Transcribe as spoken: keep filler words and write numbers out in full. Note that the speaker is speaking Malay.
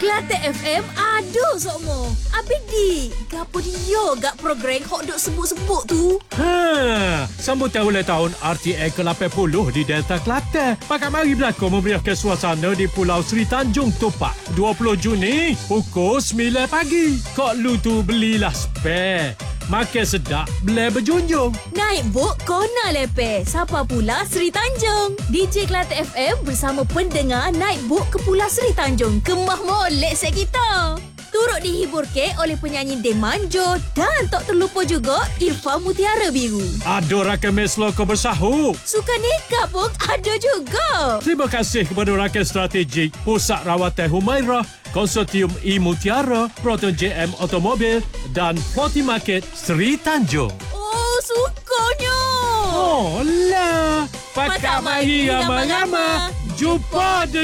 Kelate F M, aduh sokmo. Abi di, gapo dia gak program hok duk sebut-sebut tu? Ha, sambutan ulang tahun R T A ke lapan puluh di Delta Kelantan. Pakak mari berlakon memeriahkan suasana di Pulau Seri Tanjung Topak. dua puluh Juni, pukul sembilan pagi. Kok lu tu belilah spare. Makan sedap, boleh berjunjung. Naik bot kona lepe. Siapa pula Seri Tanjung? D J Kelate F M bersama pendengar naik bot ke Pulau Seri Tanjung. Kemah molek set kita. Turut dihibur ke oleh penyanyi Demanjo dan tak terlupa juga Irfan Mutiara Biru. Ada rakan mes loko bersahur. Suka nikah pun ada juga. Terima kasih kepada rakan strategik Pusat Rawatan Humairah, Konsortium E Mutiara, Proton J M Automobil dan Forty Market Seri Tanjung. Oh, sukanya. Oh lah, pakak mari ramai-ramai. Jumpa